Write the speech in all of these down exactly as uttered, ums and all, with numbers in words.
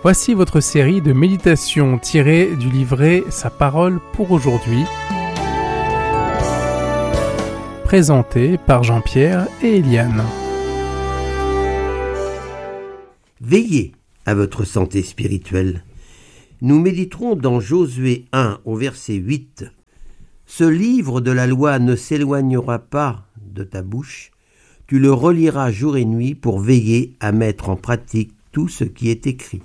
Voici votre série de méditations tirées du livret Sa parole pour aujourd'hui, présentée par Jean-Pierre et Eliane. Veillez à votre santé spirituelle. Nous méditerons dans Josué un au verset huit. Ce livre de la loi ne s'éloignera pas de ta bouche, tu le reliras jour et nuit pour veiller à mettre en pratique tout ce qui est écrit.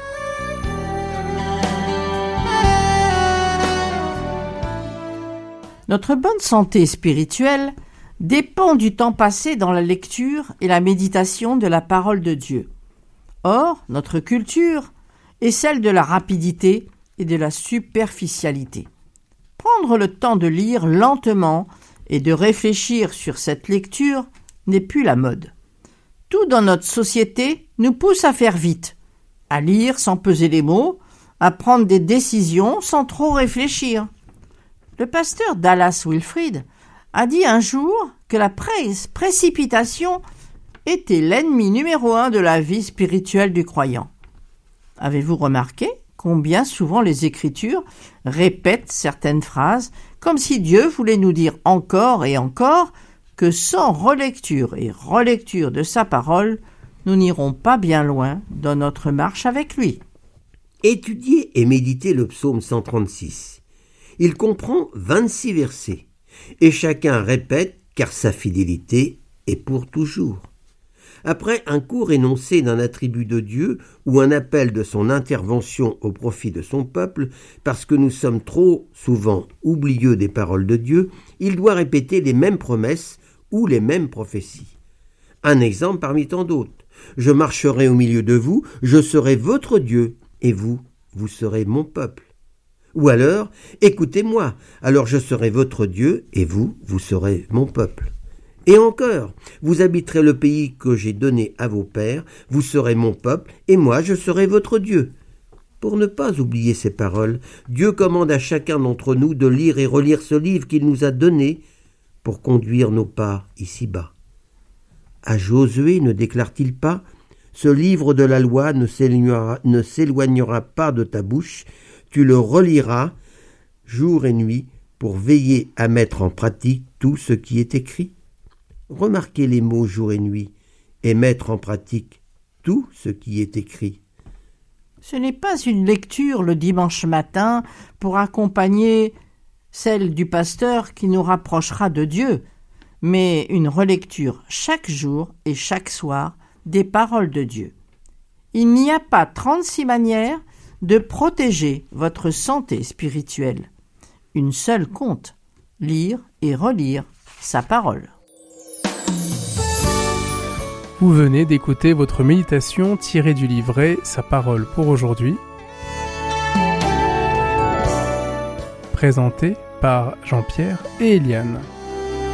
Notre bonne santé spirituelle dépend du temps passé dans la lecture et la méditation de la parole de Dieu. Or, notre culture est celle de la rapidité et de la superficialité. Prendre le temps de lire lentement et de réfléchir sur cette lecture n'est plus la mode. Tout dans notre société nous pousse à faire vite, à lire sans peser les mots, à prendre des décisions sans trop réfléchir. Le pasteur Dallas Willard a dit un jour que la pré- précipitation était l'ennemi numéro un de la vie spirituelle du croyant. Avez-vous remarqué combien souvent les Écritures répètent certaines phrases comme si Dieu voulait nous dire encore et encore que sans relecture et relecture de sa parole, nous n'irons pas bien loin dans notre marche avec lui. Étudiez et méditez le psaume cent trente-six. Il comprend vingt-six versets, et chacun répète car sa fidélité est pour toujours. Après un court énoncé d'un attribut de Dieu ou un appel de son intervention au profit de son peuple, parce que nous sommes trop souvent oublieux des paroles de Dieu, il doit répéter les mêmes promesses ou les mêmes prophéties. Un exemple parmi tant d'autres. Je marcherai au milieu de vous, je serai votre Dieu, et vous, vous serez mon peuple. Ou alors, écoutez-moi, alors je serai votre Dieu, et vous, vous serez mon peuple. Et encore, vous habiterez le pays que j'ai donné à vos pères, vous serez mon peuple, et moi je serai votre Dieu. Pour ne pas oublier ces paroles, Dieu commande à chacun d'entre nous de lire et relire ce livre qu'il nous a donné pour conduire nos pas ici-bas. À Josué ne déclare-t-il pas « Ce livre de la loi ne s'éloignera, ne s'éloignera pas de ta bouche, tu le reliras jour et nuit pour veiller à mettre en pratique tout ce qui est écrit ». Remarquez les mots jour et nuit et mettre en pratique tout ce qui est écrit. Ce n'est pas une lecture le dimanche matin pour accompagner celle du pasteur qui nous rapprochera de Dieu, mais une relecture chaque jour et chaque soir des paroles de Dieu. Il n'y a pas trente-six manières de protéger votre santé spirituelle. Une seule compte, lire et relire sa parole. Vous venez d'écouter votre méditation tirée du livret Sa parole pour aujourd'hui, présentée par Jean-Pierre et Eliane.